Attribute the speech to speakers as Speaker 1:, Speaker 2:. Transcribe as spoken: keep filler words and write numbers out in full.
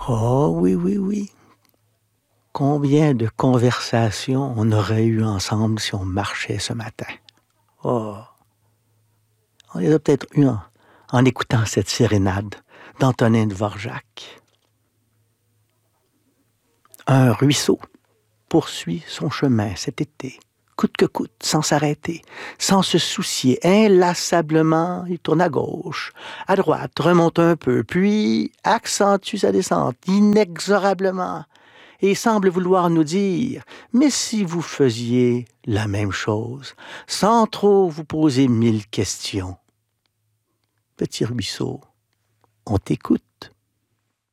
Speaker 1: Oh oui, oui, oui. Combien de conversations on aurait eu ensemble si on marchait ce matin? Oh, on les a peut-être eues en, en écoutant cette sérénade d'Antonin Dvorak. Un ruisseau poursuit son chemin cet été, coûte que coûte, sans s'arrêter, sans se soucier. Inlassablement, il tourne à gauche, à droite, remonte un peu, puis accentue sa descente inexorablement et semble vouloir nous dire « Mais si vous faisiez la même chose, sans trop vous poser mille questions. » Petit ruisseau, on t'écoute.